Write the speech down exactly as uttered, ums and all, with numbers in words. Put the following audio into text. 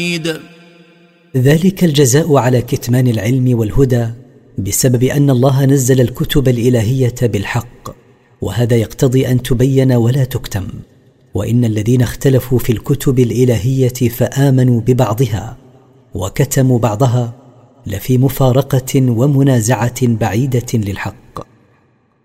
ذلك الجزاء على كتمان العلم والهدى بسبب أن الله نزل الكتب الإلهية بالحق، وهذا يقتضي أن تبين ولا تكتم. وإن الذين اختلفوا في الكتب الإلهية فآمنوا ببعضها وكتموا بعضها لفي مفارقة ومنازعة بعيدة للحق.